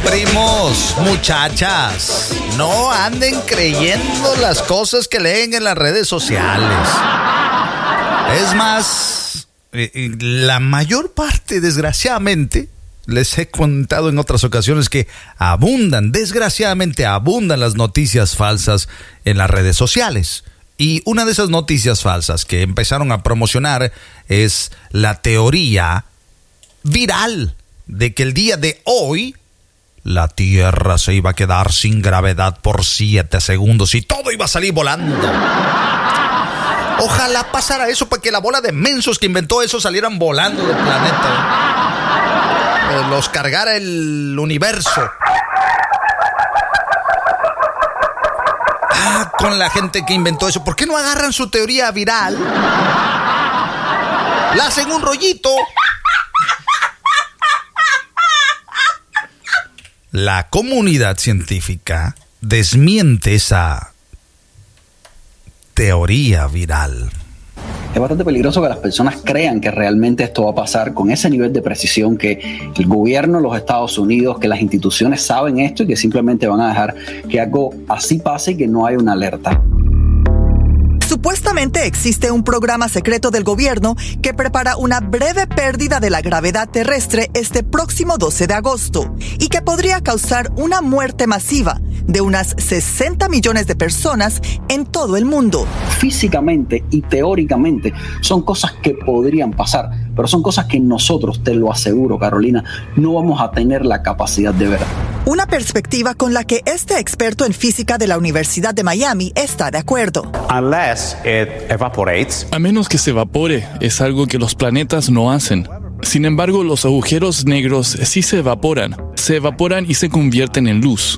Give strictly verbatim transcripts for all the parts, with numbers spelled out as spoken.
primos, muchachas, no anden creyendo las cosas que leen en las redes sociales. Es más, la mayor parte, desgraciadamente, les he contado en otras ocasiones que abundan, desgraciadamente abundan las noticias falsas en las redes sociales. Y una de esas noticias falsas que empezaron a promocionar es la teoría viral de que el día de hoy la Tierra se iba a quedar sin gravedad por siete segundos y todo iba a salir volando. Ojalá pasara eso para que la bola de mensos que inventó eso salieran volando del planeta. Eh, los cargara el universo. Ah, con la gente que inventó eso. ¿Por qué no agarran su teoría viral? La hacen un rollito. La comunidad científica desmiente esa teoría viral. Es bastante peligroso que las personas crean que realmente esto va a pasar con ese nivel de precisión, que el gobierno de los Estados Unidos, que las instituciones saben esto y que simplemente van a dejar que algo así pase y que no haya una alerta. Supuestamente existe un programa secreto del gobierno que prepara una breve pérdida de la gravedad terrestre este próximo doce de agosto y que podría causar una muerte masiva de unas sesenta millones de personas en todo el mundo. Físicamente y teóricamente son cosas que podrían pasar, pero son cosas que nosotros, te lo aseguro, Carolina, no vamos a tener la capacidad de ver. Una perspectiva con la que este experto en física de la Universidad de Miami está de acuerdo. Unless it evaporates. A menos que se evapore, es algo que los planetas no hacen. Sin embargo, los agujeros negros sí se evaporan. Se evaporan y se convierten en luz.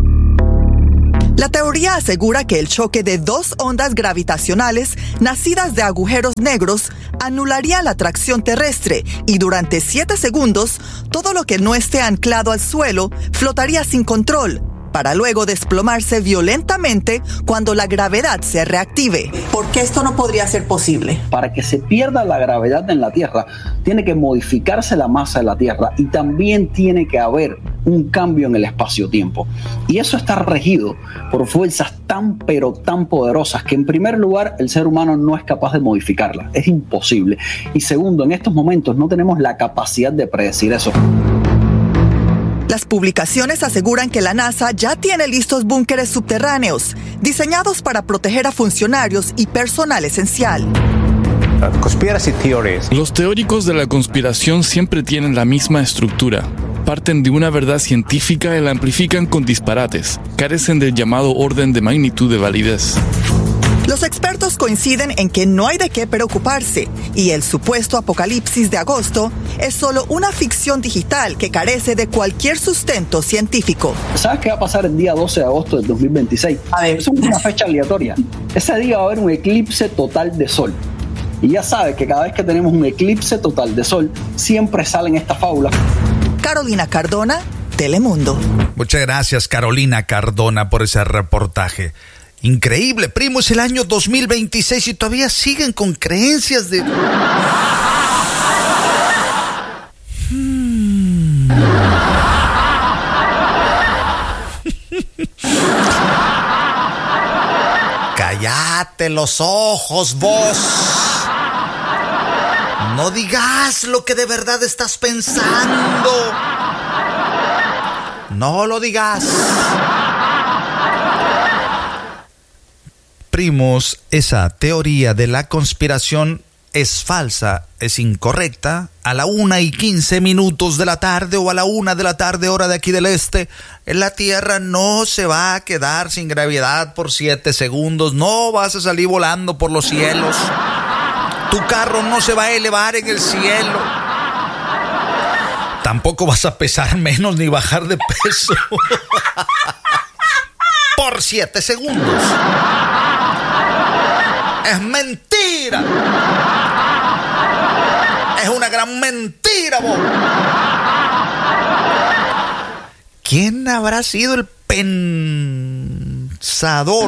La teoría asegura que el choque de dos ondas gravitacionales nacidas de agujeros negros anularía la atracción terrestre y durante siete segundos todo lo que no esté anclado al suelo flotaría sin control, para luego desplomarse violentamente cuando la gravedad se reactive. ¿Por qué esto no podría ser posible? Para que se pierda la gravedad en la Tierra, tiene que modificarse la masa de la Tierra y también tiene que haber un cambio en el espacio-tiempo. Y eso está regido por fuerzas tan pero tan poderosas que en primer lugar el ser humano no es capaz de modificarlas. Es imposible. Y segundo, en estos momentos no tenemos la capacidad de predecir eso. Las publicaciones aseguran que la NASA ya tiene listos búnkeres subterráneos, diseñados para proteger a funcionarios y personal esencial. Conspiracy theories. Los teóricos de la conspiración siempre tienen la misma estructura. Parten de una verdad científica y la amplifican con disparates. Carecen del llamado orden de magnitud de validez. Los expertos coinciden en que no hay de qué preocuparse y el supuesto apocalipsis de agosto es solo una ficción digital que carece de cualquier sustento científico. ¿Sabes qué va a pasar el día doce de agosto del dos mil veintiséis? A ver, es una fecha aleatoria. Ese día va a haber un eclipse total de sol. Y ya sabes que cada vez que tenemos un eclipse total de sol, siempre salen estas fábulas. Carolina Cardona, Telemundo. Muchas gracias, Carolina Cardona, por ese reportaje. Increíble, primo, es el año dos mil veintiséis y todavía siguen con creencias de... Hmm. Cállate los ojos, vos. No digas lo que de verdad estás pensando. No lo digas. Primos, esa teoría de la conspiración es falsa, es incorrecta. A la una y quince minutos de la tarde o a la una de la tarde, hora de aquí del este, la Tierra no se va a quedar sin gravedad por siete segundos. No vas a salir volando por los cielos. Tu carro no se va a elevar en el cielo. Tampoco vas a pesar menos ni bajar de peso por siete segundos. Es mentira. Es una gran mentira, vos. ¿Quién habrá sido el pensador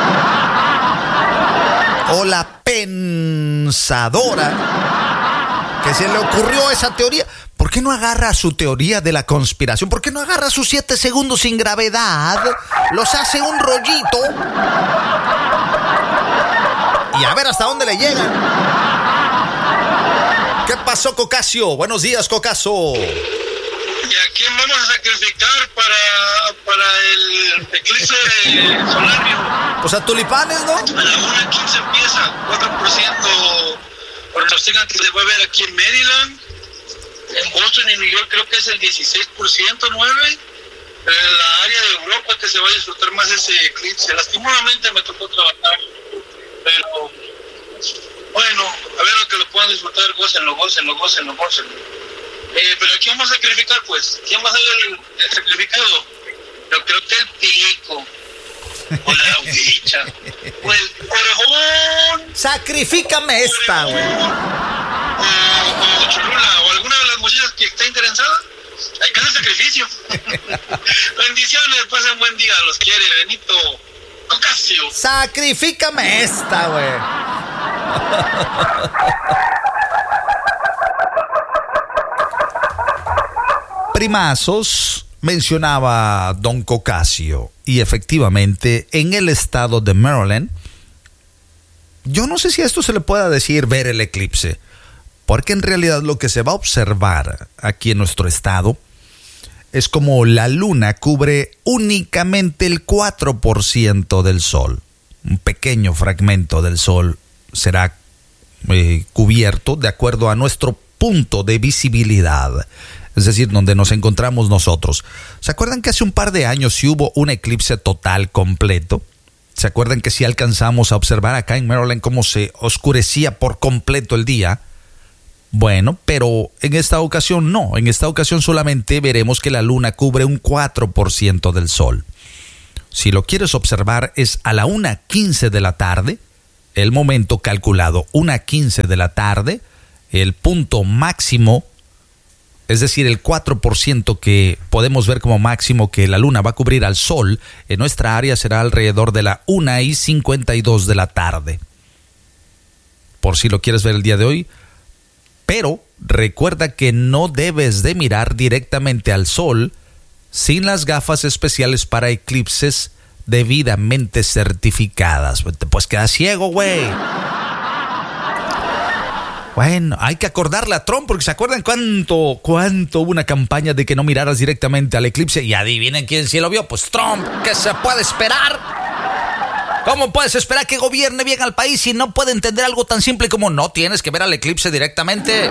o la pensadora que se le ocurrió esa teoría? ¿Por qué no agarra su teoría de la conspiración? ¿Por qué no agarra sus siete segundos sin gravedad? Los hace un rollito. Y a ver hasta dónde le llegan. ¿Qué pasó, Cocasio? Buenos días, Cocaso. ¿Y a quién vamos a sacrificar para, para el eclipse solar? Pues a tulipanes, ¿no? A la una quince empieza, cuatro por ciento pronostican que se va a ver aquí en Maryland. En Boston y New York creo que es el dieciséis por ciento, nueve por ciento. En la área de Europa que se va a disfrutar más ese eclipse. Lastimosamente me tocó trabajar, pero bueno, a ver lo que lo puedan disfrutar, gócenlo, gócenlo, gócenlo, gócenlo. Eh, pero ¿a quién vamos a sacrificar, pues? ¿Quién va a ser el, el sacrificado? Yo creo que el pico, o la huicha, o el orejón. Sacrifícame esta, güey. O, o Cholula, o alguna de las muchachas que esté interesada. Hay que hacer sacrificio. Bendiciones, pasen buen día, los quiere Benito Cocasio. Sacrifícame esta, güey. Primazos, mencionaba don Cocasio, y efectivamente en el estado de Maryland, yo no sé si a esto se le pueda decir ver el eclipse, porque en realidad lo que se va a observar aquí en nuestro estado es como la luna cubre únicamente el cuatro por ciento del sol. Un pequeño fragmento del sol será eh, cubierto de acuerdo a nuestro punto de visibilidad, es decir, donde nos encontramos nosotros. ¿Se acuerdan que hace un par de años sí hubo un eclipse total completo? ¿Se acuerdan que sí alcanzamos a observar acá en Maryland cómo se oscurecía por completo el día? Bueno, pero en esta ocasión no. En esta ocasión solamente veremos que la luna cubre un cuatro por ciento del sol. Si lo quieres observar es a la una quince de la tarde, el momento calculado, una quince de la tarde, el punto máximo, es decir, el cuatro por ciento que podemos ver como máximo que la luna va a cubrir al sol en nuestra área será alrededor de la una y cincuenta y dos de la tarde. Por si lo quieres ver el día de hoy. Pero recuerda que no debes de mirar directamente al sol sin las gafas especiales para eclipses debidamente certificadas. Te puedes quedar ciego, güey. Bueno, hay que acordarle a Trump, porque ¿se acuerdan cuánto, cuánto hubo una campaña de que no miraras directamente al eclipse? Y adivinen quién sí lo vio, pues Trump. ¿Qué se puede esperar? ¿Cómo puedes esperar que gobierne bien al país si no puede entender algo tan simple como no tienes que ver al eclipse directamente?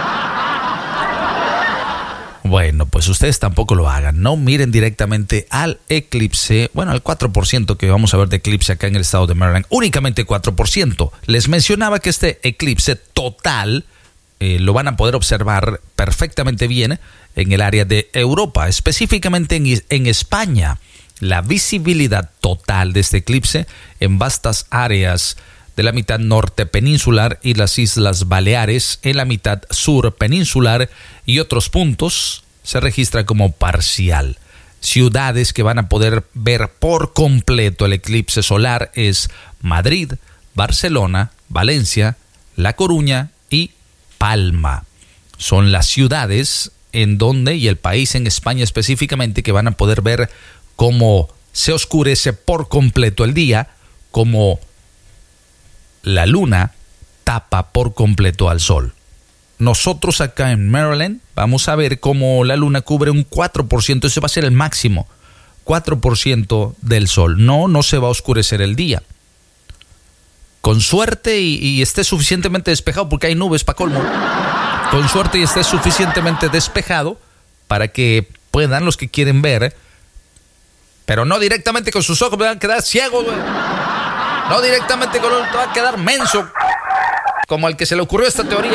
Bueno, pues ustedes tampoco lo hagan. No miren directamente al eclipse. Bueno, al cuatro por ciento que vamos a ver de eclipse acá en el estado de Maryland. Únicamente cuatro por ciento. Les mencionaba que este eclipse total eh, lo van a poder observar perfectamente bien en el área de Europa, específicamente en, en España. La visibilidad total de este eclipse en vastas áreas de la mitad norte peninsular y las Islas Baleares en la mitad sur peninsular y otros puntos se registra como parcial. Ciudades que van a poder ver por completo el eclipse solar es Madrid, Barcelona, Valencia, La Coruña y Palma. Son las ciudades en donde, y el país en España específicamente, que van a poder ver cómo se oscurece por completo el día, como la luna tapa por completo al sol. Nosotros acá en Maryland vamos a ver cómo la luna cubre un cuatro por ciento, ese va a ser el máximo, cuatro por ciento del sol. No, no se va a oscurecer el día. Con suerte y, y esté suficientemente despejado, porque hay nubes para colmo, con suerte y esté suficientemente despejado para que puedan los que quieren ver, pero no directamente con sus ojos, van a quedar ciegos, güey. No directamente con los, te va a quedar menso, como al que se le ocurrió esta teoría.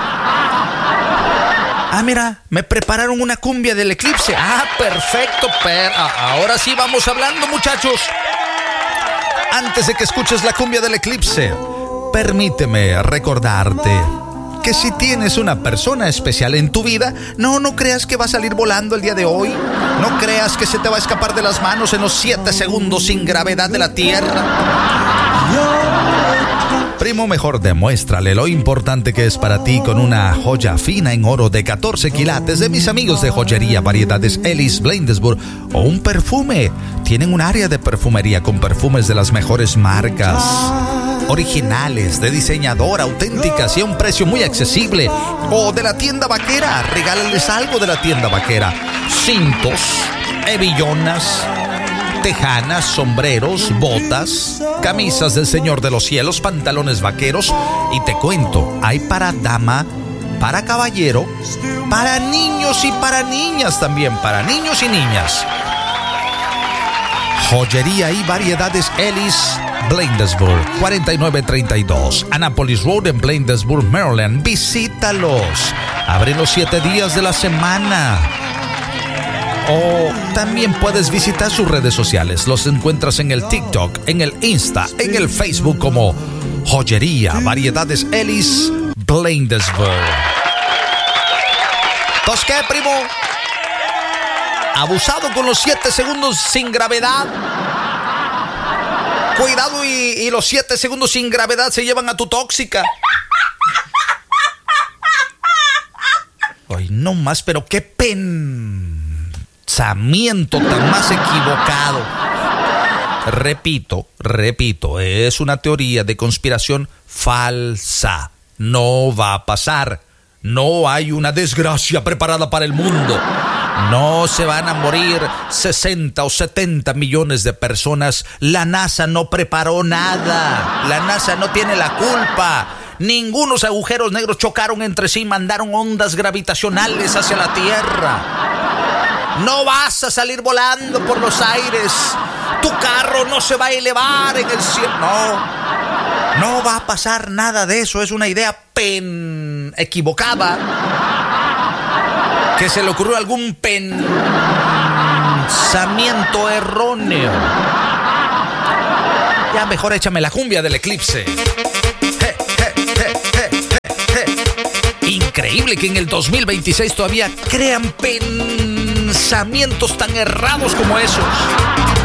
Ah, mira, me prepararon una cumbia del eclipse. Ah, perfecto, per ahora sí vamos hablando, muchachos. Antes de que escuches la cumbia del eclipse, permíteme recordarte que si tienes una persona especial en tu vida, no, no creas que va a salir volando el día de hoy. No creas que se te va a escapar de las manos en los siete segundos sin gravedad de la Tierra. Primo, mejor demuéstrale lo importante que es para ti con una joya fina en oro de catorce quilates de mis amigos de Joyería Variedades Ellis Bladensburg, o un perfume. Tienen un área de perfumería con perfumes de las mejores marcas, originales, de diseñador, auténticas y a un precio muy accesible. O de la tienda vaquera, regálales algo de la tienda vaquera. Cintos, hebillonas, tejanas, sombreros, botas, camisas del Señor de los Cielos, pantalones vaqueros. Y te cuento, hay para dama, para caballero, para niños y para niñas también, para niños y niñas. Joyería y Variedades Ellis Bladensburg, cuarenta y nueve treinta y dos, Annapolis Road en Bladensburg, Maryland. Visítalos. Abren los siete días de la semana. O también puedes visitar sus redes sociales. Los encuentras en el TikTok, en el Insta, en el Facebook como Joyería Variedades Ellis Bladensburg. ¿Tos qué, primo? ¿Abusado con los siete segundos sin gravedad? Cuidado y, y los siete segundos sin gravedad se llevan a tu tóxica. Ay, no más, pero qué pensamiento tan más equivocado. Repito, repito, es una teoría de conspiración falsa. No va a pasar. No hay una desgracia preparada para el mundo. No se van a morir sesenta o setenta millones de personas. La NASA no preparó nada. La NASA no tiene la culpa. Ningunos agujeros negros chocaron entre sí y mandaron ondas gravitacionales hacia la Tierra. No vas a salir volando por los aires. Tu carro no se va a elevar en el cielo. No. No va a pasar nada de eso. Es una idea pen... equivocada. Que se le ocurrió algún pensamiento erróneo. Ya mejor échame la cumbia del eclipse. Je, je, je, je, je, je. Increíble que en el dos mil veintiséis todavía crean pensamientos tan errados como esos.